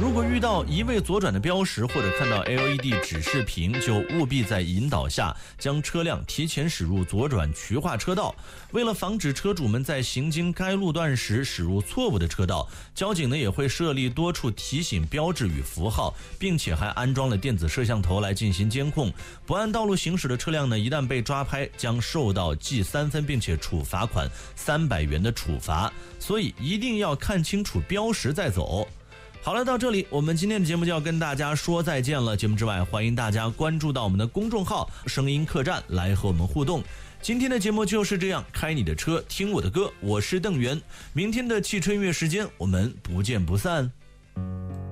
如果遇到一味左转的标识或者看到 LED 指示屏，就务必在引导下将车辆提前驶入左转渠化车道。为了防止车主们在行经该路段时驶入错误的车道，交警呢也会设立多处提醒标志与符号，并且还安装了电子摄像头来进行监控。不按道路行驶的车辆呢，一旦被抓拍，将受到记3分并且处罚款300元的处罚。所以一定要看清楚标识再走。好了，到这里我们今天的节目就要跟大家说再见了。节目之外，欢迎大家关注到我们的公众号声音客栈来和我们互动。今天的节目就是这样，开你的车听我的歌，我是邓源。明天的汽车音乐时间我们不见不散。